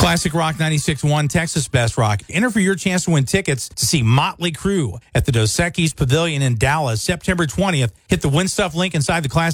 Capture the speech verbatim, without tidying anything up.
Classic Rock ninety-six point one, Texas Best Rock. Enter for your chance to win tickets to see Motley Crue at the Dos Equis Pavilion in Dallas, September twentieth. Hit the Win Stuff link inside the Classic